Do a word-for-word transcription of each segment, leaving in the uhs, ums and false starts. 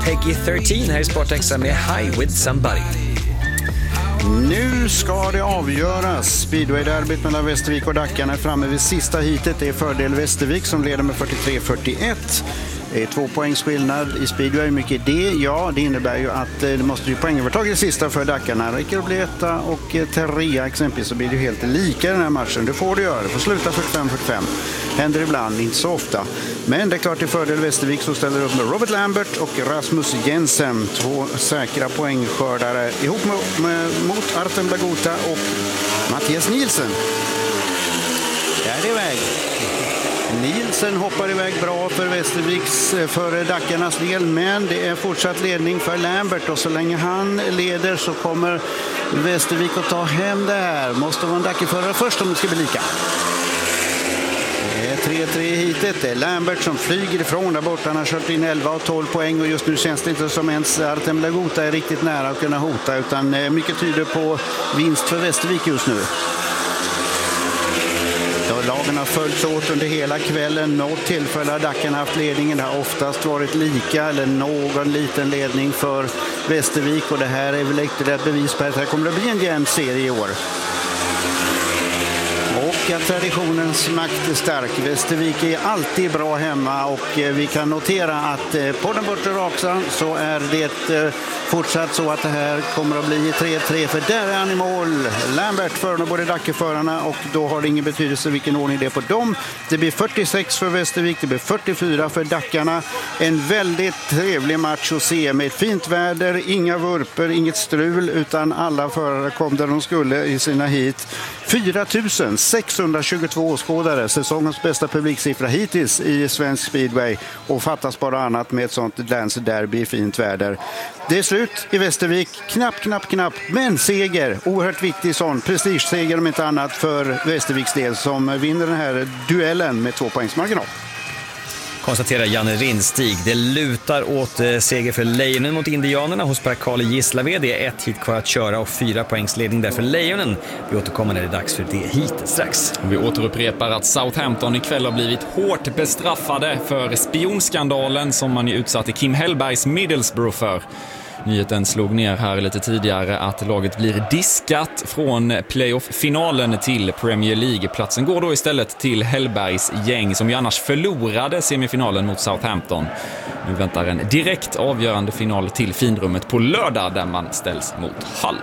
Peggy tretton här i Sportextra med High With Somebody. Nu ska det avgöras. Speedway-derbyt mellan Västervik och Dackarna är framme vid sista heatet. Det är fördel Västervik som leder med fyrtiotre fyrtioett. Det är två poängs skillnad i speedway. Hur mycket är det? Ja, det innebär ju att det måste bli poängövertag i det sista för Dackarna. Räcker att bli etta och trea exempelvis så blir det helt lika i den här matchen. Det får det göra. Det får sluta fyrtiofem fyrtiofem. Händer ibland, inte så ofta. Men det är klart till fördel Västervik som ställer upp med Robert Lambert och Rasmus Jensen. Två säkra poängskördare ihop med, med, mot Artem Blaguta och Mattias Nielsen. Där är det iväg. Nielsen hoppar iväg bra för Västerviks, för Dackarnas del, men det är fortsatt ledning för Lambert och så länge han leder så kommer Västervik att ta hem det här. Måste vara en Dackeförare först om det ska bli lika. Det är tre tre hitet. Det är Lambert som flyger ifrån där borta. Han har kört in elva och tolv poäng och just nu känns det inte som ens Artem Blaguta är riktigt nära att kunna hota, utan mycket tyder på vinst för Västervik just nu. Lagen har följts åt under hela kvällen. Något tillfälle har Dackarna haft ledningen. Det har oftast varit lika eller någon liten ledning för Västervik. Och det här är väl ett bevis på att det här kommer att bli en jämn serie i år. Och att traditionens makt är stark. Västervik är alltid bra hemma och vi kan notera att på den bortre raksan så är det fortsatt så att det här kommer att bli tre tre, för där är han i mål. Lambert för både Dackeförarna och då har det ingen betydelse vilken ordning det är på dem. Det blir fyrtiosex för Västervik, det blir fyrtiofyra för Dackarna. En väldigt trevlig match att se med ett fint väder, inga vurper, inget strul, utan alla förare kom där de skulle i sina hit. fyra tusen sexhundratjugotvå åskådare, säsongens bästa publiksiffra hittills i svensk speedway, och fattas bara annat med ett sånt Dance Derby i fint väder. Det är slut i Västervik, knapp, knapp, knapp, men seger, oerhört viktig sån, prestigeseger om inte annat för Västerviks del som vinner den här duellen med två poängs marginal. Konstaterar Janne Rinstig. Det lutar åt eh, seger för Lejonen mot Indianerna hos Per-Karl i Gislaved. Det är ett hit kvar att köra och fyra poängs ledning där för Lejonen. Vi återkommer när det är dags för det hit strax. Vi återupprepar att Southampton ikväll har blivit hårt bestraffade för spionskandalen som man ju utsatte Kim Hellbergs Middlesbrough för. Nyheten slog ner här lite tidigare att laget blir diskat från playoff-finalen till Premier League. Platsen går då istället till Hellbergs gäng som ju annars förlorade semifinalen mot Southampton. Nu väntar en direkt avgörande final till finrummet på lördag där man ställs mot Hull.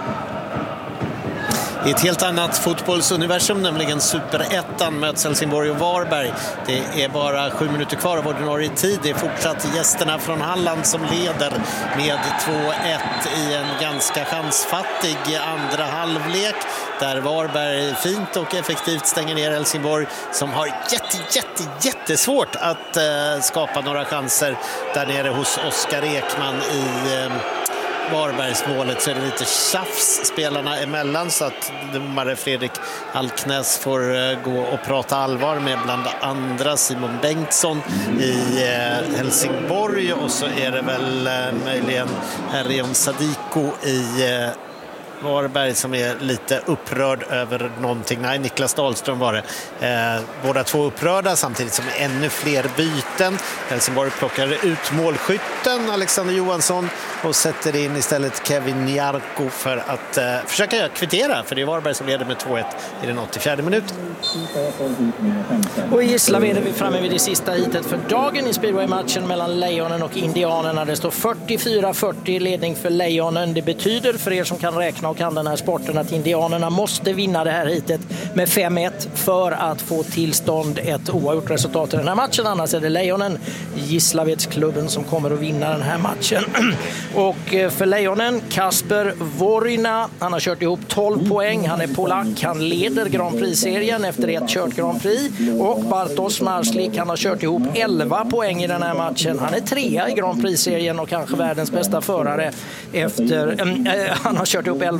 I ett helt annat fotbollsuniversum, nämligen Superettan, möts Helsingborg och Varberg. Det är bara sju minuter kvar av ordinarie tid. Det är fortsatt gästerna från Halland som leder med två ett i en ganska chansfattig andra halvlek. Där Varberg fint och effektivt stänger ner Helsingborg som har jätte, jätte, jättesvårt att eh, skapa några chanser där nere hos Oskar Ekman i... Eh, Varbergsmålet, så är det lite tjafs spelarna emellan så att domare Fredrik Alknäs får gå och prata allvar med bland andra Simon Bengtsson i Helsingborg, och så är det väl möjligen Herrion Sadiko i Varberg som är lite upprörd över någonting. Nej, Niklas Dahlström var det. Eh, båda två upprörda samtidigt som ännu fler byten. Helsingborg plockar ut målskytten Alexander Johansson och sätter in istället Kevin Jarko för att eh, försöka kvittera, för det är Varberg som leder med två ett i den åttiofjärde minuten. Och i Gislaved är vi framme vid det sista hitet för dagen i speedway-matchen mellan Lejonen och Indianerna. Det står fyrtiofyra fyrtio ledning för Lejonen. Det betyder för er som kan räkna och kan den här sporten att Indianerna måste vinna det här hitet med fem ett för att få tillstånd ett oavgjort resultat i den här matchen. Annars är det Lejonen, Gislavedsklubben, som kommer att vinna den här matchen. Och för Lejonen, Kasper Vorina, han har kört ihop tolv poäng. Han är polack, han leder Grand Prix-serien efter ett kört Grand Prix. Och Bartosz Marslik, han har kört ihop elva poäng i den här matchen. Han är trea i Grand Prix-serien och kanske världens bästa förare efter, äh, han har kört ihop elva